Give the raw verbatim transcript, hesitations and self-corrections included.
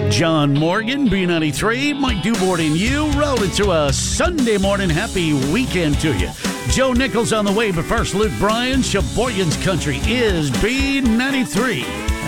John Morgan, B ninety-three, Mike Dubort and you, rolling through a Sunday morning. Happy weekend to you. Joe Nichols on the way, but first, Luke Bryan, Sheboygan's Country is B ninety-three.